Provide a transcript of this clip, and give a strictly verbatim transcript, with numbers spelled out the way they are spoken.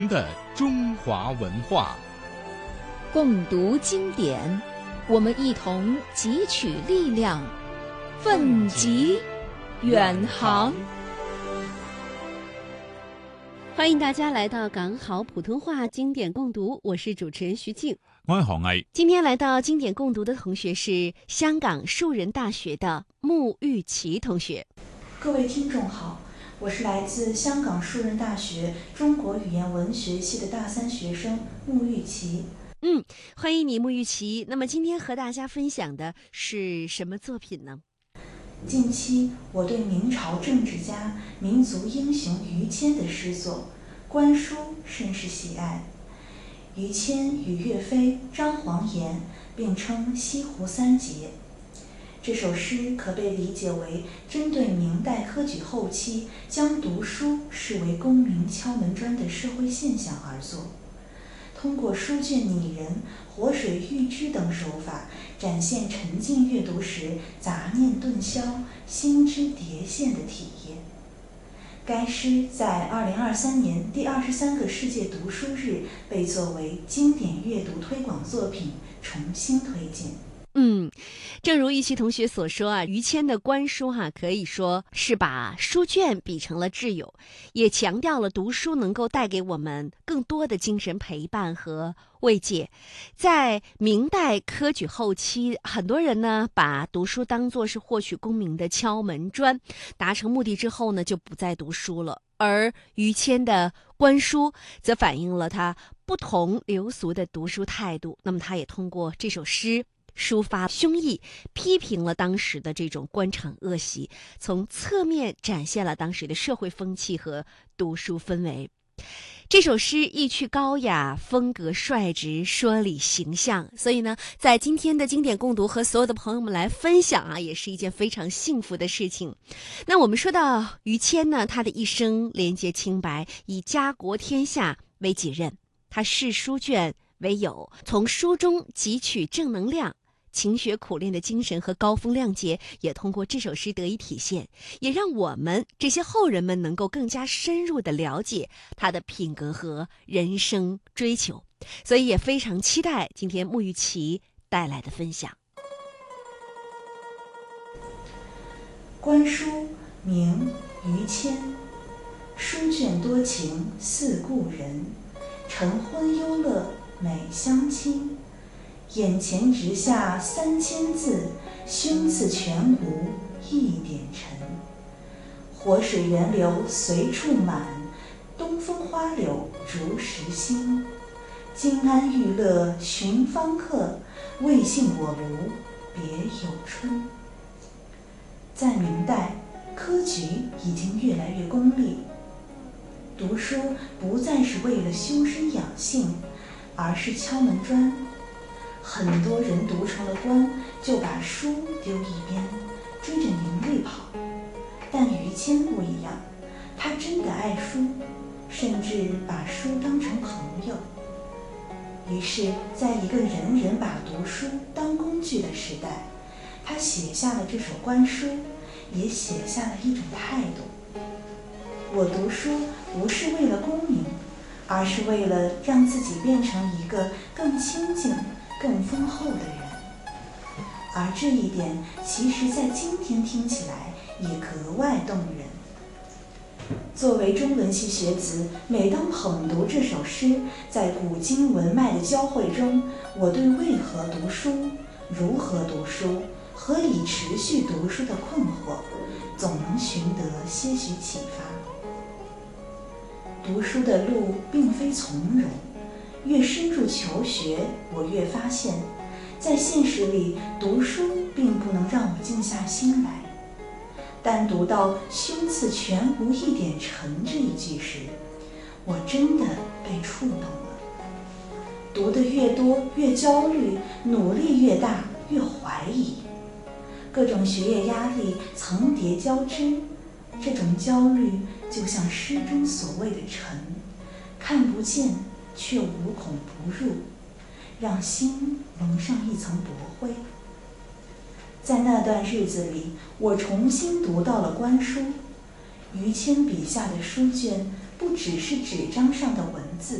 的中华文化， 共读经典，我们一同汲取力量，奋楫远航。 欢迎大家来到港好普通话经典共读，我是主持人徐静， 我係何毅。 今天来到经典共读的同学是香港树人大学的穆玉琪同学。 各位听众好，我是来自香港树人大学中国语言文学系的大三学生穆玉琪。 嗯，欢迎你穆玉琪。那么今天和大家分享的是什么作品呢？ 近期我对明朝政治家、民族英雄于谦的诗作《观书》甚是喜爱。于谦与岳飞、张煌言并称西湖三杰。这首诗可被理解为针对明代科举后期将读书视为功名敲门砖的社会现象而作，通过书卷拟人、活水喻之等手法，展现沉浸阅读时杂念顿消、心之迭现的体验。该诗在二零二三年第二十三个世界读书日被作为经典阅读推广作品重新推荐。 嗯，正如玉琪同学所说啊，于谦的观书哈、啊，可以说是把书卷比成了挚友，也强调了读书能够带给我们更多的精神陪伴和慰藉。在明代科举后期，很多人呢把读书当作是获取功名的敲门砖，达成目的之后呢就不再读书了。而于谦的观书则反映了他不同流俗的读书态度。那么他也通过这首诗抒发胸臆，批评了当时的这种官场恶习，从侧面展现了当时的社会风气和读书氛围。这首诗意趣高雅，风格率直，说理形象，所以呢，在今天的经典共读和所有的朋友们来分享啊，也是一件非常幸福的事情。那我们说到于谦呢，他的一生廉洁清白，以家国天下为己任，他视书卷为友，从书中汲取正能量。勤学苦练的精神和高风亮节也通过这首诗得以体现，也让我们这些后人们能够更加深入地了解他的品格和人生追求。所以也非常期待今天穆玉琪带来的分享。 观书名于谦，书卷多情似故人，晨昏忧乐美相亲。眼前直下三千字，胸次全无一点沉。活水源流随处满，东风花柳逐时新。金安玉勒寻芳客，未信我庐别有春。在明代，科举已经越来越功利，读书不再是为了修身养性，而是敲门砖。很多人读成了官，就把书丢一边，追着名利跑。但于谦不一样，他真的爱书，甚至把书当成朋友。于是，在一个人人把读书当工具的时代，他写下了这首观书，也写下了一种态度。我读书不是为了功名，而是为了让自己变成一个更清静、更丰厚的人。而这一点其实在今天听起来也格外动人。作为中文系学子，每当捧读这首诗，在古今文脉的交汇中，我对为何读书、如何读书、何以持续读书的困惑，总能寻得些许启发。读书的路并非从容，越深入求学，我越发现，在现实里，读书并不能让我静下心来。但读到胸次全无一点沉这一句时，我真的被触动了。读得越多越焦虑，努力越大越怀疑，各种学业压力层叠交织，这种焦虑就像诗中所谓的沉，看不见却无孔不入，让心蒙上一层薄灰。在那段日子里，我重新读到了观书，于谦笔下的书卷不只是纸张上的文字，